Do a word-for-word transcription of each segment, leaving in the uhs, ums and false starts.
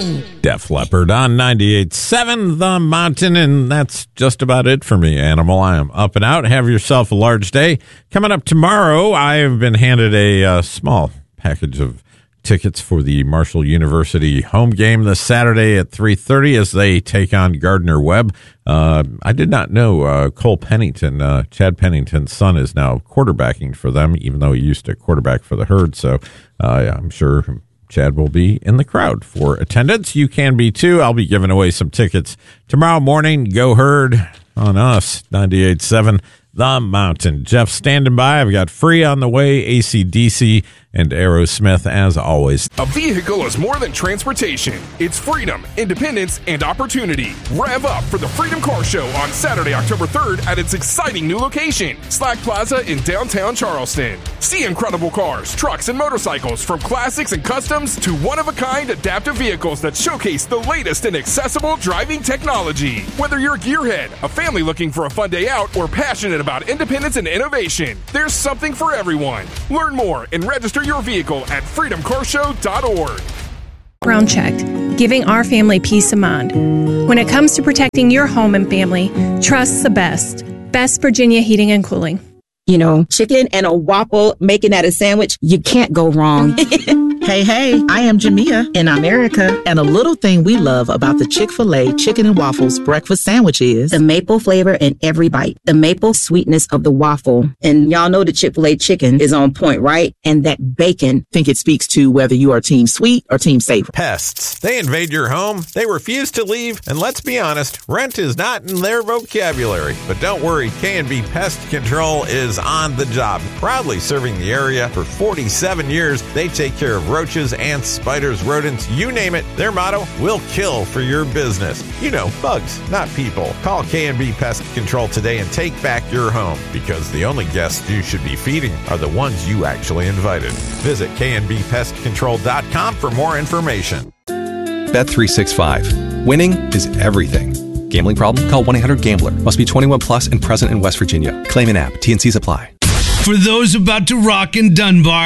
Def Leppard on ninety-eight point seven The Mountain, and that's just about it for me, Animal. I am up and out. Have yourself a large day. Coming up tomorrow, I have been handed a uh, small package of tickets for the Marshall University home game this Saturday at three thirty as they take on Gardner Webb. Uh, I did not know uh, Cole Pennington, uh, Chad Pennington's son, is now quarterbacking for them, even though he used to quarterback for the Herd. So uh, I'm sure Chad will be in the crowd for attendance. You can be too. I'll be giving away some tickets tomorrow morning. Go Herd on us, ninety-eight point seven The Mountain. Jeff standing by. I've got Free on the way, A C D C, and Aerosmith as always. A vehicle is more than transportation. It's freedom, independence, and opportunity. Rev up for the Freedom Car Show on Saturday, October third at its exciting new location, Slack Plaza in downtown Charleston. See incredible cars, trucks, and motorcycles, from classics and customs to one-of-a-kind adaptive vehicles that showcase the latest in accessible driving technology. Whether you're a gearhead, a family looking for a fun day out, or passionate about independence and innovation, there's something for everyone. Learn more and register your vehicle at freedom car show dot org. Brown checked, giving our family peace of mind. When it comes to protecting your home and family, trust the best. Best Virginia Heating and Cooling. You know, chicken and a waffle, making that a sandwich, you can't go wrong. Hey, hey, I am Jamia in America, and a little thing we love about the Chick-fil-A Chicken and Waffles breakfast sandwich is the maple flavor in every bite, the maple sweetness of the waffle. And y'all know the Chick-fil-A chicken is on point, right? And that bacon. Think it speaks to whether you are team sweet or team safe. Pests. They invade your home, they refuse to leave, and let's be honest, rent is not in their vocabulary. But don't worry, K and B Pest Control is on the job. Proudly serving the area for forty-seven years, they take care of roaches, ants, spiders, rodents, you name it. Their motto, we'll kill for your business. You know, bugs, not people. Call K and B Pest Control today and take back your home, because the only guests you should be feeding are the ones you actually invited. Visit K and B pest control dot com for more information. Bet three sixty-five. Winning is everything. Gambling problem? Call one eight hundred gambler. Must be twenty-one plus and present in West Virginia. Claim an app. T and Cs apply. For those about to rock in Dunbar,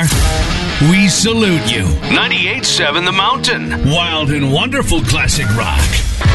we salute you. ninety-eight point seven The Mountain. Wild and wonderful classic rock.